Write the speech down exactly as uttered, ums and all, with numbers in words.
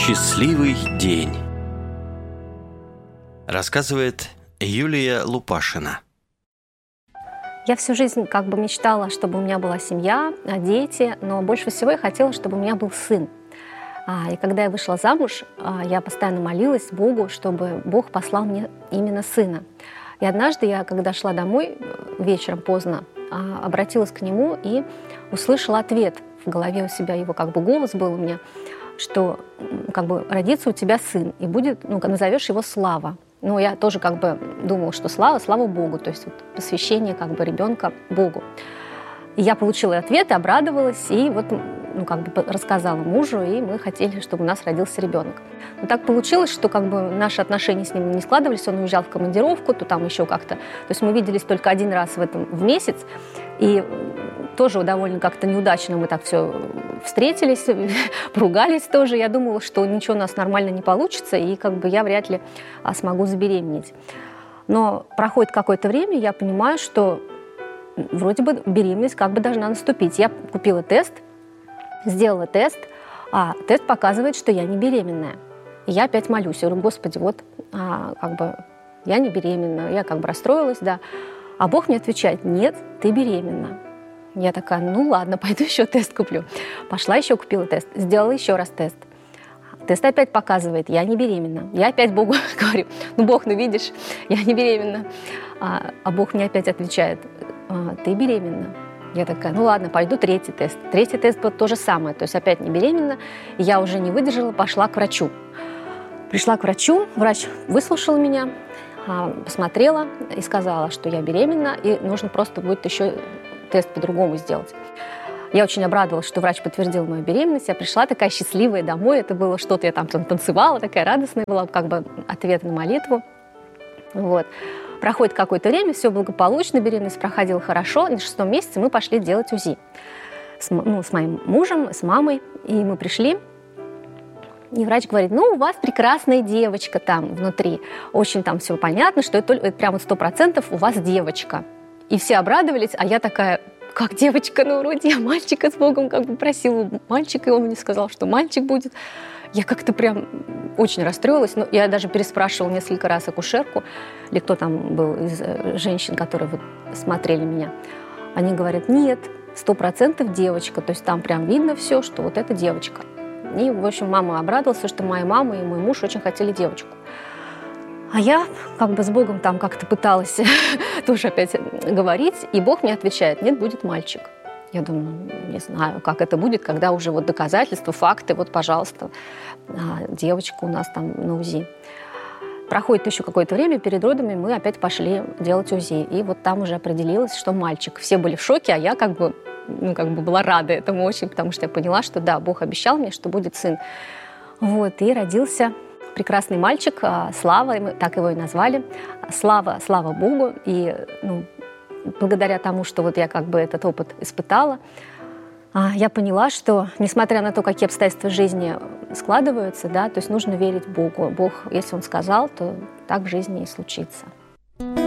Счастливый день. Рассказывает Юлия Лупашина. Я всю жизнь как бы мечтала, чтобы у меня была семья, дети, но больше всего я хотела, чтобы у меня был сын. И когда я вышла замуж, я постоянно молилась Богу, чтобы Бог послал мне именно сына. И однажды я, когда шла домой вечером поздно, обратилась к нему и услышала ответ. В голове у себя его как бы голос был у меня, что как бы родится у тебя сын, и будет, ну, назовешь его Слава. Ну, я тоже как бы думала, что слава, слава Богу, то есть вот посвящение как бы ребенка Богу. И я получила ответ, обрадовалась, и вот, ну, как бы рассказала мужу, и мы хотели, чтобы у нас родился ребенок. Но так получилось, что как бы наши отношения с ним не складывались, он уезжал в командировку, то там еще как-то. То есть мы виделись только один раз в этом в месяц, и тоже довольно как-то неудачно мы так все встретились, поругались тоже. Я думала, что ничего у нас нормально не получится, и как бы я вряд ли смогу забеременеть. Но проходит какое-то время, я понимаю, что вроде бы беременность как бы должна наступить. Я купила тест, сделала тест, а тест показывает, что я не беременная. И я опять молюсь, я говорю: Господи, вот а, как бы я не беременна. Я как бы расстроилась, да. А Бог мне отвечает: нет, ты беременна. Я такая: ну ладно, пойду еще тест куплю. Пошла еще купила тест, сделала еще раз тест. Тест опять показывает: я не беременна. Я опять Богу говорю: ну Бог, ну видишь, я не беременна. А, а Бог мне опять отвечает: ты беременна. Я такая: ну ладно, пойду третий тест. Третий тест был то же самое, то есть опять не беременна. И я уже не выдержала, пошла к врачу. Пришла к врачу, врач выслушал меня, посмотрела и сказала, что я беременна, и нужно просто будет еще тест по-другому сделать. Я очень обрадовалась, что врач подтвердил мою беременность. Я пришла такая счастливая домой, это было что-то, я там танцевала, такая радостная была, как бы ответ на молитву. Вот. Проходит какое-то время, все благополучно, беременность проходила хорошо. На шестом месяце мы пошли делать УЗИ с, ну, с моим мужем, с мамой. И мы пришли, и врач говорит: ну, у вас прекрасная девочка там внутри. Очень там все понятно, что это, это прямо сто процентов у вас девочка. И все обрадовались, а я такая: как девочка? Ну, вроде я мальчика с Богом как бы просила мальчика, и он мне сказал, что мальчик будет. Я как-то прям очень расстроилась. Ну, я даже переспрашивала несколько раз акушерку, или кто там был из женщин, которые вот смотрели меня. Они говорят: нет, сто процентов девочка. То есть там прям видно все, что вот это девочка. И, в общем, мама обрадовалась, что моя мама и мой муж очень хотели девочку. А я как бы с Богом там как-то пыталась тоже опять говорить, и Бог мне отвечает: нет, будет мальчик. Я думаю, не знаю, как это будет, когда уже вот доказательства, факты, вот, пожалуйста, девочка у нас там на УЗИ. Проходит еще какое-то время, перед родами мы опять пошли делать УЗИ, и вот там уже определилось, что мальчик. Все были в шоке, а я как бы, ну, как бы была рада этому очень, потому что я поняла, что да, Бог обещал мне, что будет сын. Вот, и родился прекрасный мальчик, Слава, мы так его и назвали. Слава, слава Богу, и, ну, благодаря тому, что вот я как бы этот опыт испытала, я поняла, что, несмотря на то, какие обстоятельства жизни складываются, да, то есть нужно верить Богу. Бог, если Он сказал, то так в жизни и случится.